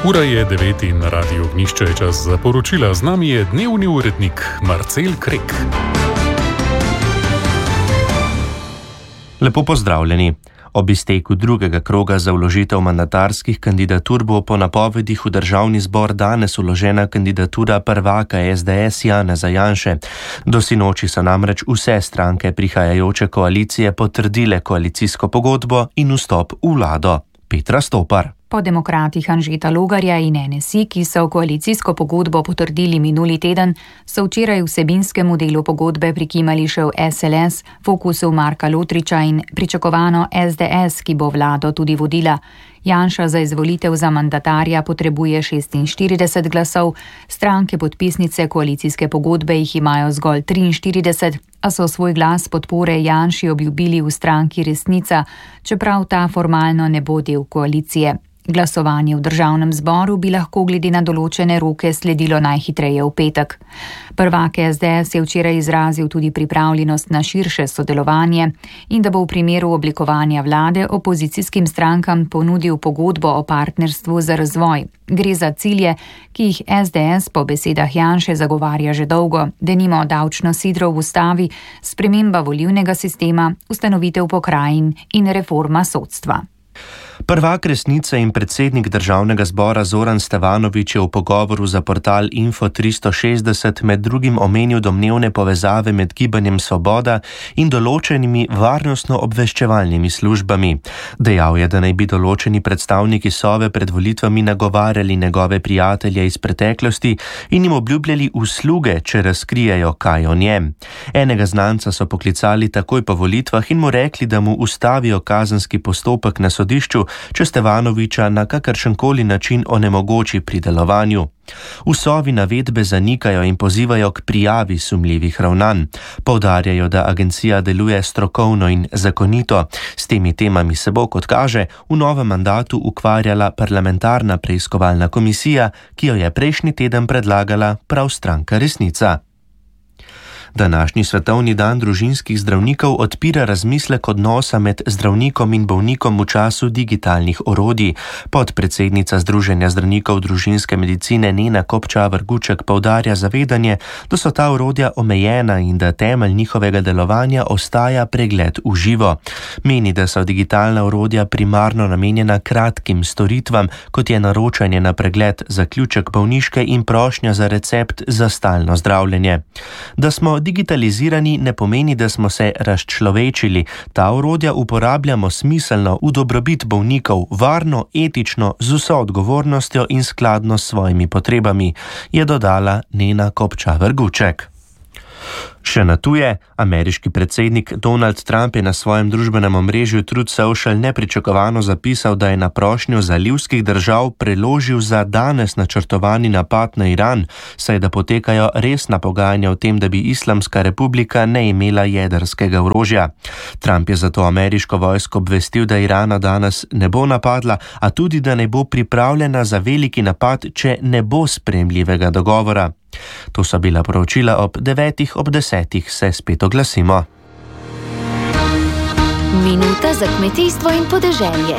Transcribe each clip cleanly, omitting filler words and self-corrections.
Ura je 9 in na Radiu Ognjišče je čas za poročila. Z nami je dnevni urednik Marcel Krek. Lepo pozdravljeni. Ob izteku drugega kroga za vložitev mandatarskih kandidatur bo po napovedih v državni zbor danes vložena kandidatura prvaka SDS Janeza Janše. Do sinoči so namreč vse stranke prihajajoče koalicije potrdile koalicijsko pogodbo in vstop v vlado. Petra Stopar. Po demokratih Anžeta Logarja in NSI, ki so koalicijsko pogodbo potrdili minuli teden, so včeraj vsebinskemu delu pogodbe prikimali še v SLS, Fokusu Marka Lotriča in pričakovano SDS, ki bo vlado tudi vodila. Janša za izvolitev za mandatarja potrebuje 46 glasov, stranke podpisnice koalicijske pogodbe jih imajo zgolj 43, a so svoj glas podpore Janši obljubili v stranki Resnica, čeprav ta formalno ne bo del koalicije. Glasovanje v državnem zboru bi lahko glede na določene roke sledilo najhitreje v petek. Prvak SDS je včeraj izrazil tudi pripravljenost na širše sodelovanje in da bo v primeru oblikovanja vlade opozicijskim strankam ponudil pogodbo o partnerstvu za razvoj. Gre za cilje, ki jih SDS po besedah Janše zagovarja že dolgo, denimo davčno sidro v ustavi, sprememba volilnega sistema, ustanovitev pokrajin in reforma sodstva. Prvak Resnice in predsednik državnega zbora Zoran Stevanović je v pogovoru za portal Info 360 med drugim omenil domnevne povezave med Gibanjem Svoboda in določenimi varnostno-obveščevalnimi službami. Dejal je, da naj bi določeni predstavniki Sove pred volitvami nagovarjali njegove prijatelje iz preteklosti in jim obljubljali usluge, če razkrijejo kaj o njem. Enega znanca so poklicali takoj po volitvah in mu rekli, da mu ustavijo kazenski postopek na sodišču, če Stevanovića na kakršenkoli način onemogoči pri delovanju. V Sovi navedbe zanikajo in pozivajo k prijavi sumljivih ravnanj. Poudarjajo, da agencija deluje strokovno in zakonito. S temi temami se bo, kot kaže, v novem mandatu ukvarjala parlamentarna preiskovalna komisija, ki jo je prejšnji teden predlagala prav stranka Resnica. Današnji svetovni dan družinskih zdravnikov odpira razmislek odnosa med zdravnikom in bolnikom v času digitalnih orodij. Podpredsednica Združenja zdravnikov družinske medicine Nena Kopčavar-Guček poudarja zavedanje, da so ta orodja omejena in da temelj njihovega delovanja ostaja pregled v živo. Meni, da so digitalna orodja primarno namenjena kratkim storitvam, kot je naročanje na pregled, zaključek bolniške in prošnja za recept za stalno zdravljenje. Da smo digitalizirani ne pomeni, da smo se razčlovečili. Ta orodja uporabljamo smiselno v dobrobit bolnikov, varno, etično, z vso odgovornostjo in skladno s svojimi potrebami, je dodala Nena Kopčavar-Guček. Še na tuje, ameriški predsednik Donald Trump je na svojem družbenem omrežju Truth Social nepričakovano zapisal, da je na prošnjo zalivskih držav preložil za danes načrtovani napad na Iran, saj da potekajo resna pogajanja o tem, da bi Islamska republika ne imela jedrskega orožja. Trump je zato ameriško vojsko obvestil, da Irana danes ne bo napadla, a tudi, da ne bo pripravljena za veliki napad, če ne bo sprejemljivega dogovora. To so bila poročila ob 9, ob 10 se spet oglasimo. Minuta za kmetijstvo in podeželje.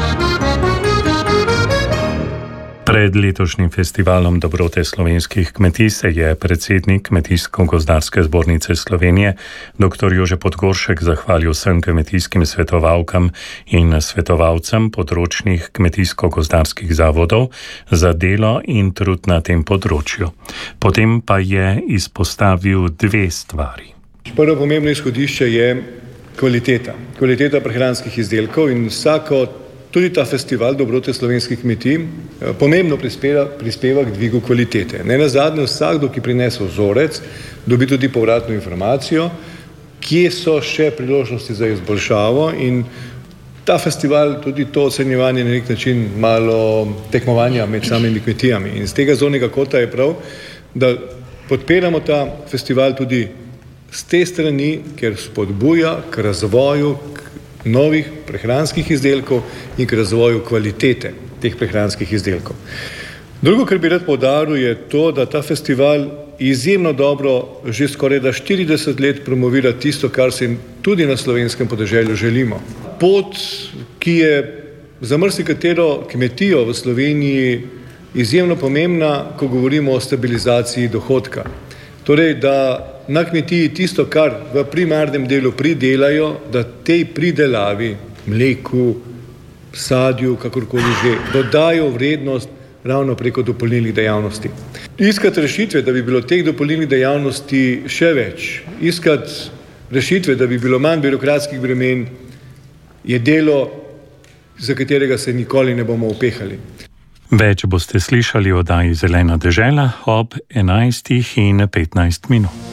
Pred letošnjim festivalom dobrote slovenskih kmetij se je predsednik Kmetijsko-gozdarske zbornice Slovenije dr. Jože Podgoršek zahvalil vsem kmetijskim svetovalkam in svetovalcem področnih kmetijsko-gozdarskih zavodov za delo in trud na tem področju. Potem pa je izpostavil dve stvari. Prvo pomembno izhodišče je kvaliteta prehranskih izdelkov in tudi ta festival dobrote slovenskih kmetij pomembno prispeva k dvigu kvalitete. Nenazadnje vsakdo, ki prinese vzorec, dobi tudi povratno informacijo, kje so še priložnosti za izboljšavo in ta festival, tudi to ocenjevanje na nek način malo tekmovanja med samimi kmetijami. In z tega zornega kota je prav, da podpiramo ta festival tudi z te strani, ker spodbuja k razvoju novih prehranskih izdelkov in k razvoju kvalitete teh prehranskih izdelkov. Drugo, kar bi rad poudaril, je to, da ta festival izjemno dobro že skoraj 40 let promovira tisto, kar si tudi na slovenskem podeželju želimo. Pot, ki je za marsikatero kmetijo v Sloveniji izjemno pomembna, ko govorimo o stabilizaciji dohodka. Torej, da na kmetiji tisto, kar v primarnem delu pridelajo, da tej pridelavi, mleku, sadju, kakorkoli že, dodajo vrednost ravno preko dopolnilnih dejavnosti. Iskati rešitve, da bi bilo teh dopolnilnih dejavnosti še več, iskati rešitve, da bi bilo manj birokratskih bremen, je delo, za katerega se nikoli ne bomo upehali. Več boste slišali o oddaji Zelena dežela ob 11:15.